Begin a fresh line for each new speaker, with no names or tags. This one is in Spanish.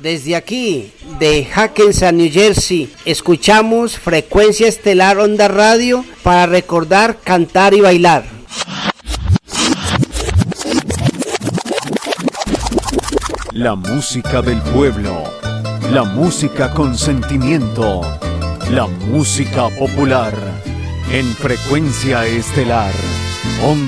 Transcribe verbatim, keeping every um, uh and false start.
Desde aquí, de Hackensack, New Jersey, escuchamos Frecuencia Estelar Onda Radio para recordar, cantar y bailar.
La música del pueblo, la música con sentimiento, la música popular, en Frecuencia Estelar Onda